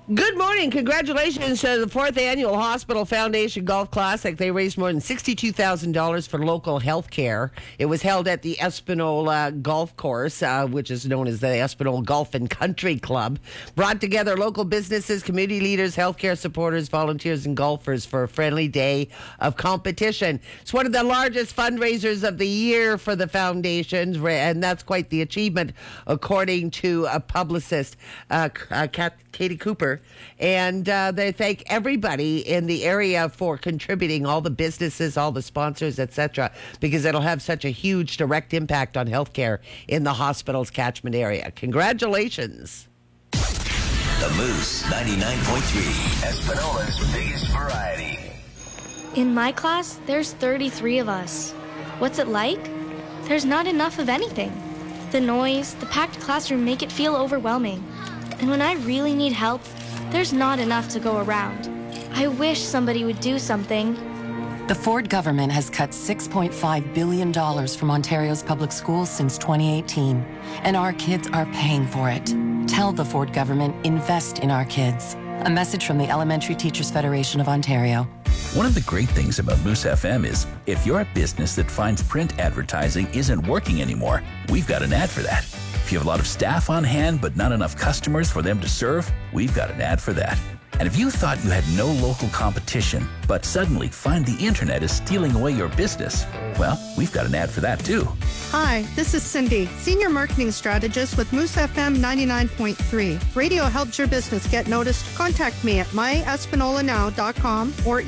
Good morning. Congratulations to the 4th Annual Hospital Foundation Golf Classic. They raised more than $62,000 for local health care. It was held at the Espanola Golf Course, which is known as the Espanola Golf and Country Club. Brought together local businesses, community leaders, healthcare supporters, volunteers, and golfers for a friendly day of competition. It's one of the largest fundraisers of the year for the foundations, and that's quite the achievement, according to a publicist, Katie Cooper. And they thank everybody in the area for contributing, all the businesses, all the sponsors, etc., because it'll have such a huge direct impact on healthcare in the hospital's catchment area. Congratulations. The Moose 99.3, Espanola's biggest variety. In my class, there's 33 of us. What's it like? There's not enough of anything. The noise, the packed classroom make it feel overwhelming. And when I really need help, there's not enough to go around. I wish somebody would do something. The Ford government has cut $6.5 billion from Ontario's public schools since 2018, and our kids are paying for it. Tell the Ford government, invest in our kids. A message from the Elementary Teachers Federation of Ontario. One of the great things about Moose FM is if you're a business that finds print advertising isn't working anymore, we've got an ad for that. If you have a lot of staff on hand but not enough customers for them to serve, we've got an ad for that. And if you thought you had no local competition, but suddenly find the internet is stealing away your business, well, we've got an ad for that too. Hi, this is Cindy, Senior Marketing Strategist with Moose FM 99.3. Radio helps your business get noticed. Contact me at myespanolanow.com or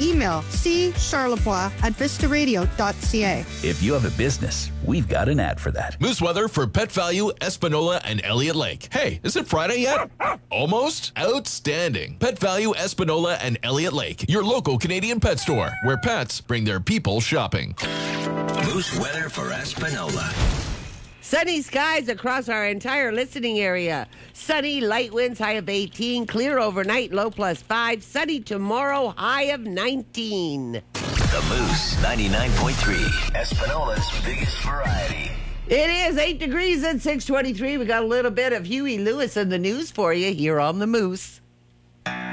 emailccharlebois@vistaradio.ca. If you have a business, we've got an ad for that. Moose weather for Pet Value, Espanola, and Elliott Lake. Hey, is it Friday yet? Almost? Outstanding. Pet Value, Espanola, and Elliott Lake, your local Canadian pet store, where pets bring their people shopping. Moose weather for Espanola. Sunny skies across our entire listening area. Sunny, light winds, high of 18. Clear overnight, low +5. Sunny tomorrow, high of 19. The Moose 99.3, Espanola's biggest variety. It is 8 degrees at 6:23. We got a little bit of Huey Lewis in the news for you here on the Moose.